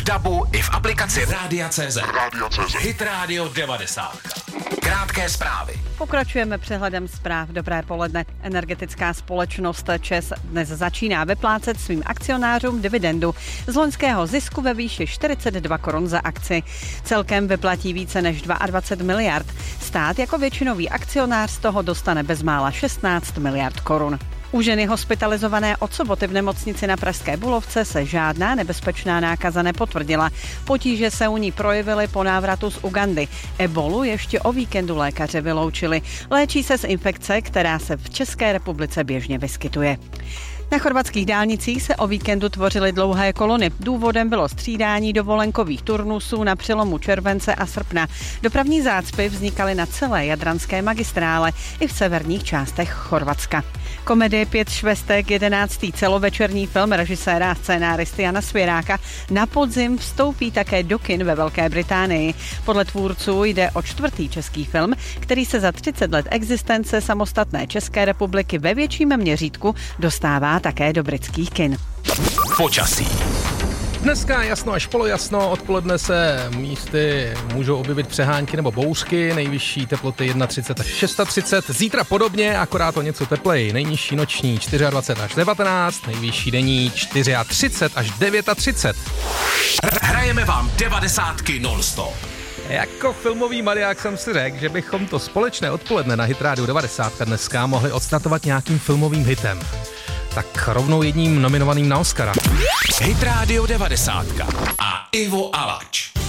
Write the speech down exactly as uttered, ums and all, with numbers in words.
dabu i v aplikaci Rádia tečka cé zet. Hit Radio devadesát. Krátké zprávy. Pokračujeme přehledem zpráv. Dobré poledne. Energetická společnost ČEZ dnes začíná vyplácet svým akcionářům dividendu z loňského zisku ve výši čtyřicet dva korun za akci. Celkem vyplatí více než dvacet dva miliard. Stát jako většinový akcionář z toho dostane bezmála šestnáct miliard korun. U ženy hospitalizované od soboty v nemocnici na Pražské Bulovce se žádná nebezpečná nákaza nepotvrdila. Potíže se u ní projevily po návratu z Ugandy. Ebolu ještě o víkendu lékaři vyloučili. Léčí se z infekce, která se v České republice běžně vyskytuje. Na chorvatských dálnicích se o víkendu tvořily dlouhé kolony. Důvodem bylo střídání dovolenkových turnusů na přelomu července a srpna. Dopravní zácpy vznikaly na celé jadranské magistrále i v severních částech Chorvatska. Komedie Pět švestek, jedenáctý celovečerní film režiséra a scénáristy Jana Svěráka, na podzim vstoupí také do kin ve Velké Británii. Podle tvůrců jde o čtvrtý český film, který se za třicet let existence samostatné České republiky ve větším měřítku dostává také do britských kin. Počasí. Dneska jasno až polojasno, odpoledne se místy můžou objevit přehánky nebo bouřky, nejvyšší teploty třicet jedna až třicet šest. Zítra podobně, akorát o něco tepleji, nejnižší noční dvacet čtyři až devatenáct, nejvyšší denní třicet čtyři až třicet devět. Hrajeme vám devadesátky non-stop. Jako filmový maniák jsem si řekl, že bychom to společné odpoledne na Hit Radio devadesát dneska mohli odstartovat nějakým filmovým hitem. Tak rovnou jedním nominovaným na Oscara. Hit Radio devadesát a Ivo Alač.